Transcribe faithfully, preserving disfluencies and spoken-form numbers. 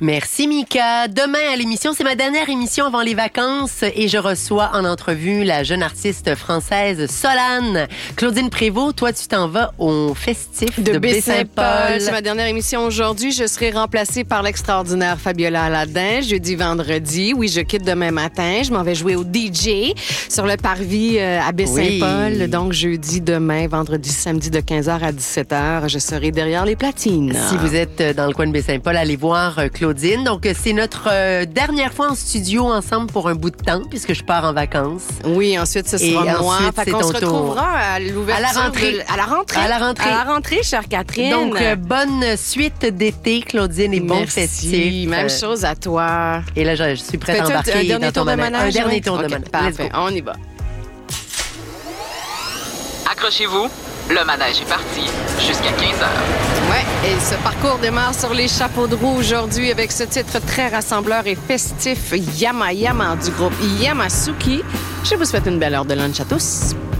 Merci, Mika. Demain, à l'émission, c'est ma dernière émission avant les vacances et je reçois en entrevue la jeune artiste française Solane. Claudine Prévost, toi, tu t'en vas au festif de, de Baie-Saint-Paul. C'est ma dernière émission aujourd'hui. Je serai remplacée par l'extraordinaire Fabiola Aladin, jeudi, vendredi. Oui, je quitte demain matin. Je m'en vais jouer au D J sur le parvis euh, à Baie-Saint-Paul. Oui. Donc, jeudi, demain, vendredi, samedi de quinze heures à dix-sept heures, je serai derrière les platines. Si vous êtes dans le coin de Baie-Saint-Paul, allez voir Claudine. Donc, c'est notre euh, dernière fois en studio ensemble pour un bout de temps, puisque je pars en vacances. Oui, ensuite, ce sera Et moi. Ensuite, fait qu'on se retrouvera à l'ouverture. À la rentrée. De, à la rentrée. À la rentrée. À la rentrée, chère Catherine. Donc, euh, bonne suite d'été, Claudine, et Merci. bon festif. Même chose à toi. Et là, je, je suis prête Fais-tu à embarquer un dernier dans tour ton de manège. manège. Un dernier Oui. tour okay, de manège. Parfait, on y va. Accrochez-vous, le manège est parti jusqu'à quinze heures. Ouais, et ce parcours démarre sur les chapeaux de roue aujourd'hui avec ce titre très rassembleur et festif Yama Yama du groupe Yamasuki. Je vous souhaite une belle heure de lunch à tous.